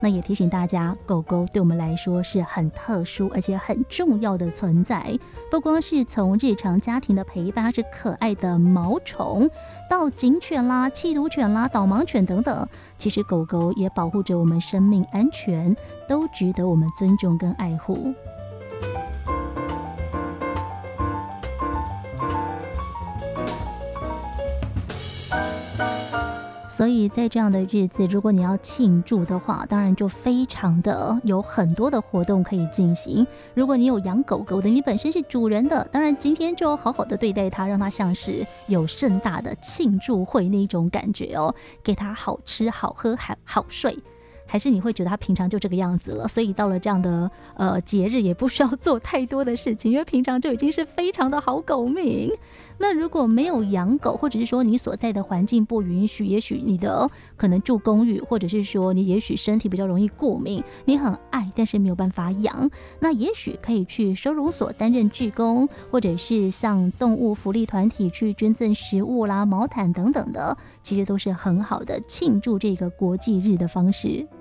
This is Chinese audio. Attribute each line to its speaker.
Speaker 1: 那也提醒大家，狗狗对我们来说是很特殊而且很重要的存在，不光是从日常家庭的陪伴，是可爱的毛虫，到警犬啦、缉毒犬啦、导盲犬等等，其实狗狗也保护着我们生命安全，都值得我们尊重跟爱护。所以在这样的日子，如果你要庆祝的话，当然就非常的有很多的活动可以进行。如果你有养狗狗的，你本身是主人的，当然今天就好好的对待它，让它像是有盛大的庆祝会那种感觉哦，给它好吃好喝好睡。还是你会觉得它平常就这个样子了，所以到了这样的节日也不需要做太多的事情，因为平常就已经是非常的好狗命。那如果没有养狗，或者是说你所在的环境不允许，也许你的可能住公寓，或者是说你也许身体比较容易过敏，你很爱但是没有办法养，那也许可以去收容所担任志工，或者是向动物福利团体去捐赠食物啦、毛毯等等的，其实都是很好的庆祝这个国际日的方式。